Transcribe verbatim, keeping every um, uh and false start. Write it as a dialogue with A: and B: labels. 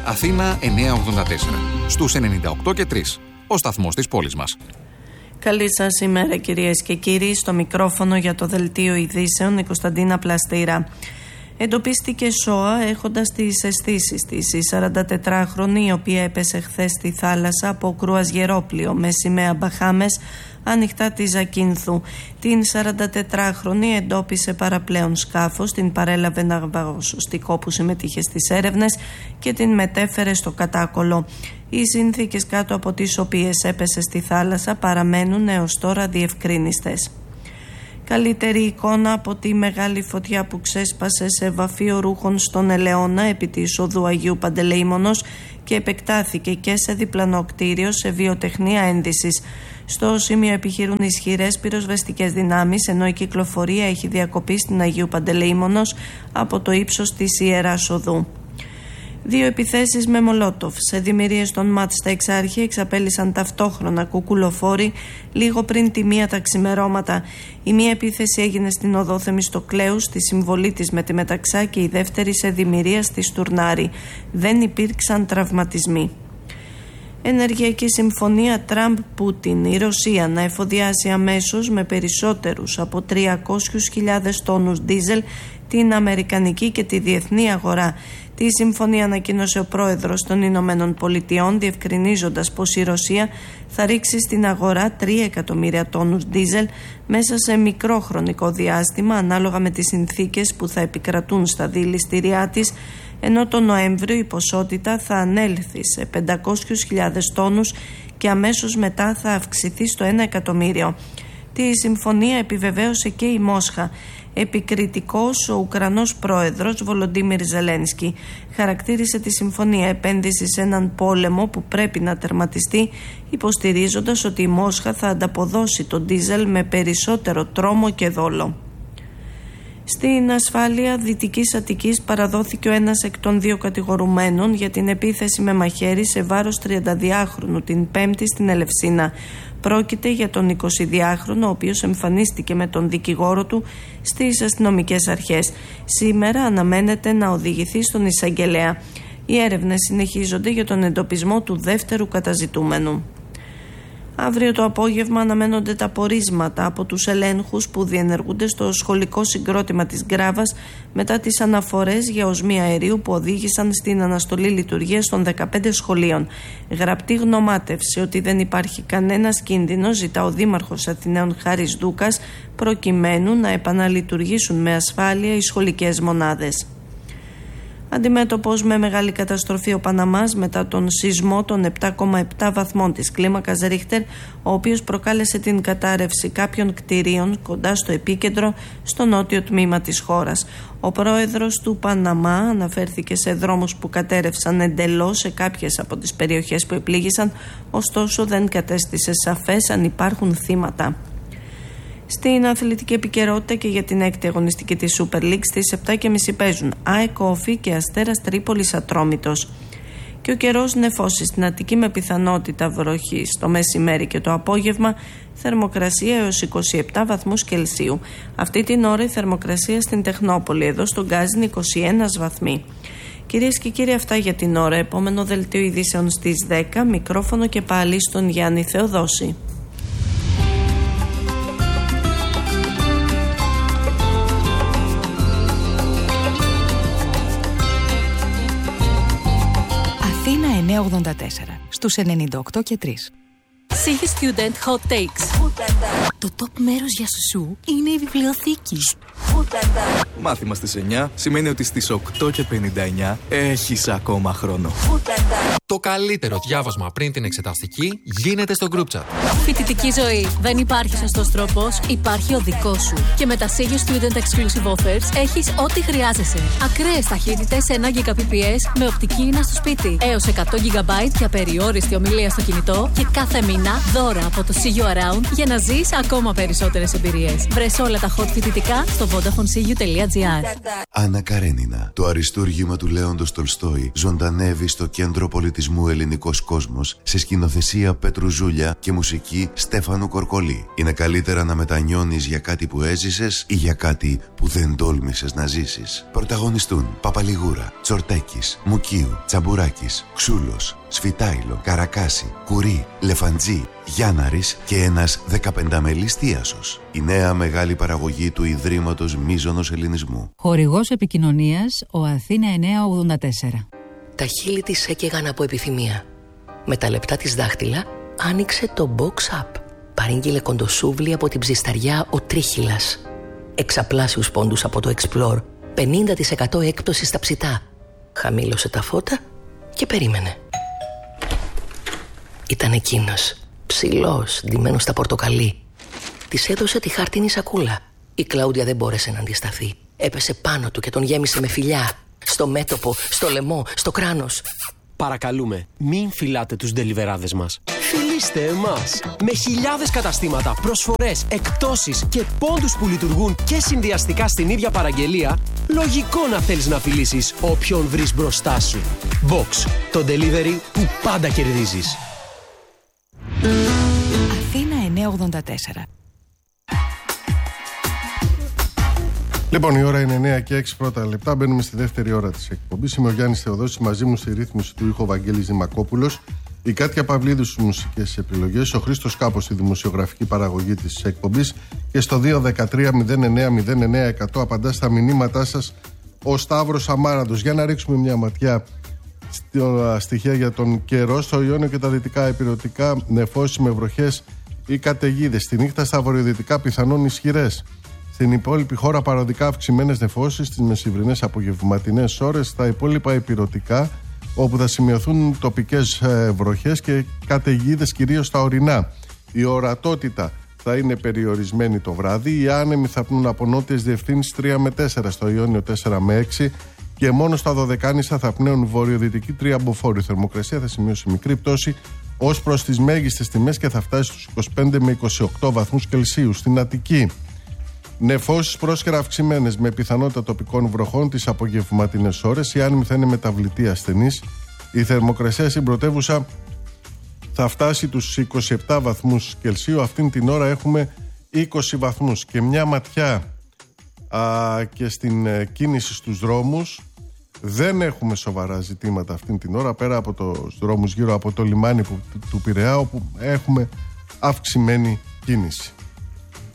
A: Αθήνα εννιακόσια ογδόντα τέσσερα. Στους ενενήντα οκτώ και τρία. Ο σταθμός της πόλης μας.
B: Καλή σας ημέρα κυρίες και κύριοι. Στο μικρόφωνο για το Δελτίο Ειδήσεων η Κωνσταντίνα Πλαστήρα. Εντοπίστηκε σώα έχοντας τις αισθήσεις της. Η σαραντατετράχρονη, η οποία έπεσε χθες στη θάλασσα από κρουαζιερόπλοιο με σημαία Μπαχάμες, ανοιχτά της Ζακίνθου. Την σαραντατετράχρονη εντόπισε παραπλέον σκάφος, την παρέλαβε ναυαγοσωστικό που συμμετείχε στις έρευνες και την μετέφερε στο Κατάκολο. Οι συνθήκες κάτω από τις οποίες έπεσε στη θάλασσα παραμένουν έως τώρα διευκρίνιστες. Καλύτερη εικόνα από τη μεγάλη φωτιά που ξέσπασε σε βαφείο ρούχων στον Ελαιώνα επί της οδού Αγίου Παντελεήμονος και επεκτάθηκε και σε διπλανό κτίριο σε βιοτεχνία ένδυσης. Στο σημείο επιχειρούν ισχυρές πυροσβεστικές δυνάμεις, ενώ η κυκλοφορία έχει διακοπεί στην Αγίου Παντελεήμονος από το ύψος της Ιεράς Οδού. Δύο επιθέσεις με μολότοφ σε δημιουργίες των ΜΑΤ στα Εξάρχεια εξαπέλυσαν ταυτόχρονα κουκουλοφόροι λίγο πριν τη μία τα ξημερώματα. Η μία επίθεση έγινε στην οδό Θεμιστοκλέου, στη συμβολή της με τη Μεταξά, και η δεύτερη σε δημιουργία στη Στουρνάρη. Δεν υπήρξαν τραυματισμοί. Ενεργειακή συμφωνία Τραμπ-Πούτιν. Η Ρωσία να εφοδιάσει αμέσως με περισσότερους από τριακόσιες χιλιάδες τόνους ντίζελ την αμερικανική και τη διεθνή αγορά. Τη συμφωνία ανακοίνωσε ο πρόεδρος των Ηνωμένων Πολιτειών, διευκρινίζοντας πως η Ρωσία θα ρίξει στην αγορά τρία εκατομμύρια τόνους ντίζελ μέσα σε μικρό χρονικό διάστημα, ανάλογα με τις συνθήκες που θα επικρατούν στα δηληστήριά της, ενώ το Νοέμβριο η ποσότητα θα ανέλθει σε πεντακόσιες χιλιάδες τόνους και αμέσως μετά θα αυξηθεί στο ένα εκατομμύριο. Τη συμφωνία επιβεβαίωσε και η Μόσχα. Επικριτικός, ο Ουκρανός πρόεδρος Βολοντίμιρ Ζελένσκι χαρακτήρισε τη συμφωνία επένδυση σε έναν πόλεμο που πρέπει να τερματιστεί, υποστηρίζοντας ότι η Μόσχα θα ανταποδώσει τον ντίζελ με περισσότερο τρόμο και δόλο. Στην ασφάλεια Δυτικής Αττικής παραδόθηκε ο ένας εκ των δύο κατηγορουμένων για την επίθεση με μαχαίρι σε βάρος τριανταδυάχρονου την Πέμπτη στην Ελευσίνα. Πρόκειται για τον εικοσιδυάχρονο, ο οποίος εμφανίστηκε με τον δικηγόρο του στις αστυνομικές αρχές. Σήμερα αναμένεται να οδηγηθεί στον εισαγγελέα. Οι έρευνες συνεχίζονται για τον εντοπισμό του δεύτερου καταζητούμενου. Αύριο το απόγευμα αναμένονται τα πορίσματα από τους ελέγχους που διενεργούνται στο σχολικό συγκρότημα της Γκράβας μετά τις αναφορές για οσμία αερίου που οδήγησαν στην αναστολή λειτουργίας των δεκαπέντε σχολείων. Γραπτή γνωμάτευση ότι δεν υπάρχει κανένας κίνδυνος ζητά ο Δήμαρχος Αθηναίων Χάρης Δούκας, προκειμένου να επαναλειτουργήσουν με ασφάλεια οι σχολικές μονάδες. Αντιμέτωπος με μεγάλη καταστροφή ο Παναμάς μετά τον σεισμό των επτά κόμμα επτά βαθμών της κλίμακας Ρίχτερ, ο οποίος προκάλεσε την κατάρρευση κάποιων κτηρίων κοντά στο επίκεντρο στο νότιο τμήμα της χώρας. Ο πρόεδρος του Παναμά αναφέρθηκε σε δρόμους που κατέρευσαν εντελώς σε κάποιες από τις περιοχές που επλήγησαν, ωστόσο δεν κατέστησε σαφές αν υπάρχουν θύματα. Στην αθλητική επικαιρότητα και για την έκτη αγωνιστική της Super League στις επτά και μισή παίζουν ΑΕΚ Όφη και Αστέρας Τρίπολης Ατρόμητος. Και ο καιρός νεφώσει στην Αττική με πιθανότητα βροχή στο μεσημέρι και το απόγευμα, θερμοκρασία έως είκοσι επτά βαθμούς Κελσίου. Αυτή την ώρα η θερμοκρασία στην Τεχνόπολη, εδώ στον Γκάζι, είναι είκοσι ένα βαθμοί. Κυρίες και κύριοι, αυτά για την ώρα. Επόμενο δελτίο ειδήσεων στις δέκα, μικρόφωνο και πάλι στον Γιάννη Θεοδόση.
C: Αθήνα εννιακόσια ογδόντα τέσσερα, στους ενενήντα οκτώ και τρία.
D: Σίγη Student Hot Takes. Το top μέρος για σουσού είναι η βιβλιοθήκη.
E: Μάθημα στις εννιά σημαίνει ότι στις οκτώ και πενήντα εννιά έχεις ακόμα χρόνο.
F: Το καλύτερο διάβασμα πριν την εξεταστική γίνεται στο group chat.
D: Φοιτητική ζωή. Δεν υπάρχει σωστός τρόπος, υπάρχει ο δικός σου. Και με τα Σίγη Student Exclusive Offers έχεις ό,τι χρειάζεσαι. Ακραίες ταχύτητες ένα Gbps με οπτική ίνα στο σπίτι. Έως εκατό τζι μπι για περιόριστη ομιλία στο κινητό και κάθε μήνα δώρα από το See You Around για να ζεις ακόμα περισσότερες εμπειρίες. Βρες όλα τα hot φοιτητικά στο στο vodafonesiu.gr.
G: Άννα Καρένινα. Το αριστούργημα του Λέοντος Τολστόη ζωντανεύει στο Κέντρο Πολιτισμού Ελληνικός Κόσμος σε σκηνοθεσία Πέτρου Ζούλια και μουσική Στέφανου Κορκολή. Είναι καλύτερα να μετανιώνεις για κάτι που έζησες ή για κάτι που δεν τόλμησες να ζήσεις. Πρωταγωνιστούν Παπαλιγούρα, Τσορτέκης, Μουκίου, Τσαμπουράκης, Ξούλος, Σφιτάιλο, Καρακάση, Κουρί, Λεφαντζή, Γιάνναρης και ένας δεκαπενταμελής θίασος. Η νέα μεγάλη παραγωγή του Ιδρύματος Μίζωνος Ελληνισμού.
C: Χορηγός επικοινωνίας ο Αθήνα εννιακόσια ογδόντα τέσσερα.
H: Τα χείλη της έκαιγαν από επιθυμία. Με τα λεπτά της δάχτυλα άνοιξε το box up. Παρήγγειλε κοντοσούβλι από την ψισταριά ο Τρίχυλας. Εξαπλάσιους πόντους από το Explore. πενήντα τοις εκατό έκπτωση στα ψητά. Χαμήλωσε τα φώτα και περίμενε. Ήταν εκείνος, ψηλός, ντυμένος στα πορτοκαλί. Της έδωσε τη χάρτινη σακούλα. Η Κλάουντια δεν μπόρεσε να αντισταθεί. Έπεσε πάνω του και τον γέμισε με φιλιά. Στο μέτωπο, στο λαιμό, στο κράνος.
I: Παρακαλούμε, μην φυλάτε τους ντελιβεράδες μας. Φιλήστε εμάς. Με χιλιάδες καταστήματα, προσφορές, εκπτώσεις και πόντους που λειτουργούν και συνδυαστικά στην ίδια παραγγελία, λογικό να θέλεις να φιλήσεις όποιον βρεις μπροστά σου. Box, το delivery που πάντα κερδίζεις.
C: Αθήνα εννιακόσια ογδόντα τέσσερα.
J: Λοιπόν, η ώρα είναι εννιά και έξι πρώτα λεπτά. Μπαίνουμε στη δεύτερη ώρα της εκπομπής. Είμαι ο Γιάννης Θεοδόσης, μαζί μου στη ρύθμιση του ήχου Βαγγέλης Δημακόπουλος, η Κάτια Παυλίδου στις μουσικές επιλογές, ο Χρήστος Κάπος στη δημοσιογραφική παραγωγή της εκπομπής και στο δύο δεκατρία μηδέν εννέα μηδέν εννέα εκατό απαντά στα μηνύματά σας ο Σταύρος Αμάραντος. Για να ρίξουμε μια ματιά στα στοιχεία για τον καιρό. Στο Ιόνιο και τα δυτικά ηπειρωτικά, νεφώσεις με βροχές ή καταιγίδες. Στη νύχτα στα βορειοδυτικά πιθανόν ισχυρές. Στην υπόλοιπη χώρα παροδικά αυξημένες νεφώσεις στις μεσημβρινές απογευματινές ώρες. Στα υπόλοιπα ηπειρωτικά, όπου θα σημειωθούν τοπικές βροχές και καταιγίδες κυρίως στα ορεινά. Η ορατότητα θα είναι περιορισμένη το βράδυ. Οι άνεμοι θα πνούν από νότιες διευθύνσεις τρία με τέσσερα, στο Ιόνιο τέσσερα με έξι και μόνο στα Δωδεκάνησα θα πνέουν βορειοδυτική τρία μποφόρ. Η θερμοκρασία θα σημειώσει μικρή πτώση ως προς τις μέγιστες τιμές και θα φτάσει στους είκοσι πέντε με είκοσι οκτώ βαθμούς Κελσίου. Στην Αττική, νεφώσεις πρόσκαιρα αυξημένες με πιθανότητα τοπικών βροχών τις απογευματινές ώρες. Οι άνεμοι θα είναι μεταβλητοί ασθενείς. Η θερμοκρασία στην πρωτεύουσα θα φτάσει τους είκοσι επτά βαθμούς Κελσίου. Αυτήν την ώρα έχουμε είκοσι βαθμούς. Και μια ματιά α, και στην ε, κίνηση στους δρόμους. Δεν έχουμε σοβαρά ζητήματα αυτήν την ώρα, πέρα από τους δρόμους γύρω από το λιμάνι που, του Πειραιά, όπου έχουμε αυξημένη κίνηση.